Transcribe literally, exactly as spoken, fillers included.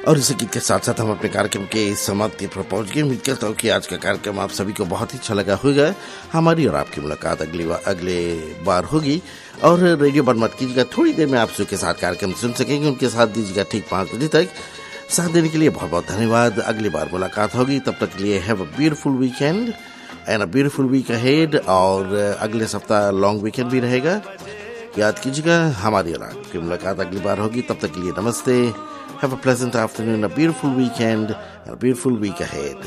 और इसी गीत के साथ साथ हम अपने कार्यक्रम के समाप्ति पर पहुंच गए। उम्मीद करता हूँ कि आज का कार्यक्रम आप सभी को बहुत ही अच्छा लगा होगा। हमारी और आपकी मुलाकात अगली बार अगले बार होगी और रेडियो बंद मत कीजिएगा। थोड़ी देर में आप सभी के साथ कार्यक्रम सुन सकेंगे। उनके साथ दीजिएगा ठीक पाँच बजे तक। साथ देने के लिए बहुत बहुत धन्यवाद। अगली बार मुलाकात होगी, तब तक के लिए have a beautiful weekend and a beautiful week ahead. और अगले सप्ताह लॉन्ग वीकेंड भी रहेगा, याद कीजिएगा। हमारी और आपकी मुलाकात अगली बार होगी, तब तक के लिए नमस्ते। Have a pleasant afternoon, a beautiful weekend, and a beautiful week ahead.